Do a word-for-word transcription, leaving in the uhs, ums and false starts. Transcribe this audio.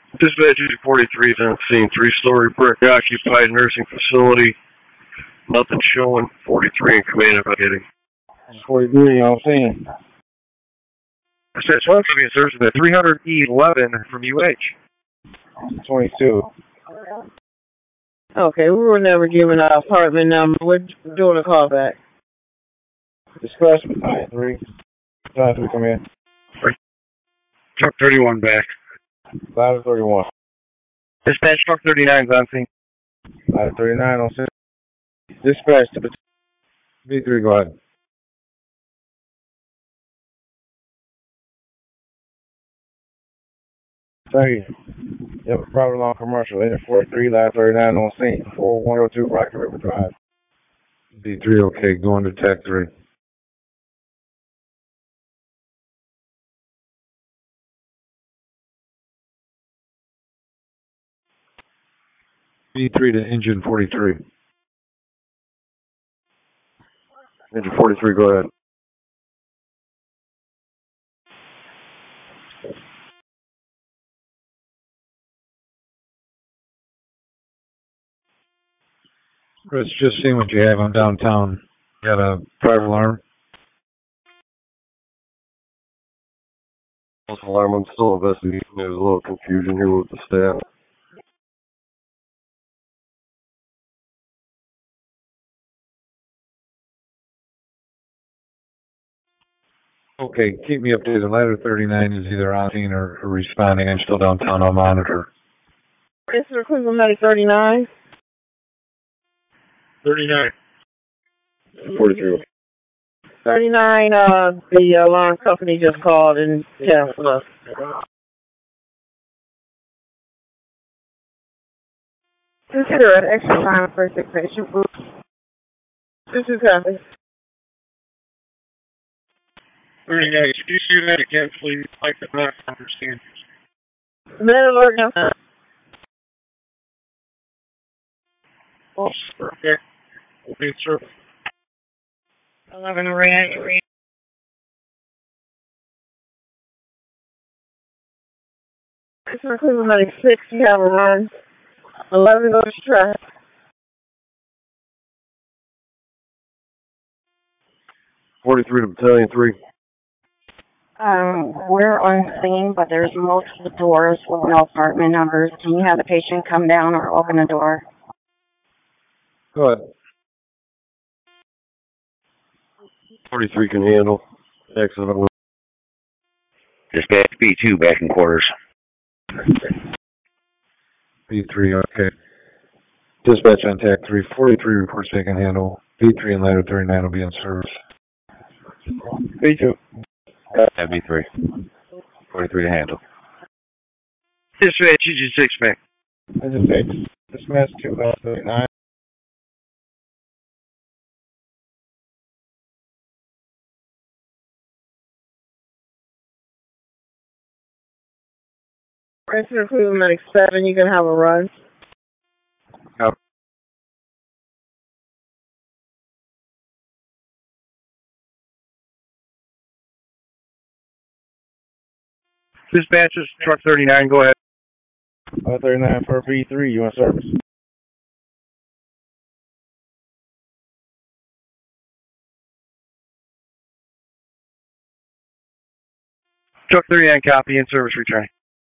Dispatch forty-three is on scene. Three-story brick occupied nursing facility. Nothing showing. forty-three in command if I'm getting. forty-three on scene. Dispatch one being serviced at three hundred E eleven from U H. twenty-two. Okay, we were never given our apartment number. We're doing a callback. Dispatch battalion three. Battalion three, come in. Truck thirty-one back. Ladder thirty-one. Dispatch truck thirty-nine is on scene. Ladder thirty-nine on scene. Dispatch to B three, go ahead. Thank you. Yep, private lawn commercial. Engine forty-three, ladder thirty-nine on scene. four one oh two Rocky River Drive. B three, okay, going to tech three. B three to engine forty-three. Engine forty-three, go ahead. Chris, just seeing what you have on downtown. Got a private alarm? False alarm, I'm still investigating. There's a little confusion here with the staff. Okay, keep me updated. Ladder thirty-nine is either on scene or, or responding. I'm still downtown on monitor. This is Cleveland Medic thirty-nine. thirty-nine. forty-three. thirty-nine, uh, the alarm company just called and canceled us. Consider an extra time for a sick patient. This is happening. thirty-nine, could you do that again, please? I could not understand. Med alert now. Oh, okay. Okay, sir. eleven red. This is Cleveland Medic six. You have a run. eleven goes to track. forty-three to battalion three. Um, we're on scene, but there's multiple doors with no apartment numbers. Can you have the patient come down or open the door? Go ahead. forty-three can handle. Excellent. Dispatch B two back in quarters. B three, okay. Dispatch on tech three. forty-three reports they can handle. B three and ladder thirty-nine will be in service. B two. Uh, B three. forty-three to handle. Dispatch G G six back. Dispatch. Dispatch two, ladder thirty-nine. This is Cleveland Medic seven. You can have a run. Yep. Dispatch is truck thirty-nine, go ahead. Uh, thirty-nine for B three, you in service. Truck thirty-nine, copy, in service returning.